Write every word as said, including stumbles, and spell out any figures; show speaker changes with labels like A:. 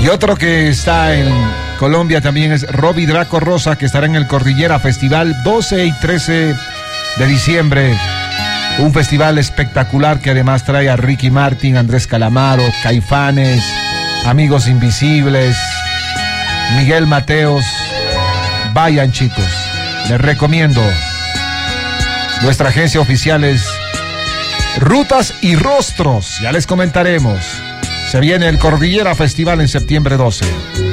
A: Y otro que está en Colombia también es Robbie Draco Rosa, que estará en el Cordillera Festival doce y trece de diciembre. Un festival espectacular que además trae a Ricky Martin, Andrés Calamaro, Caifanes, Amigos Invisibles, Miguel Mateos. Vayan, chicos, les recomiendo. Nuestra agencia oficial es Rutas y Rostros, ya les comentaremos. Se viene el Cordillera Festival en septiembre doce.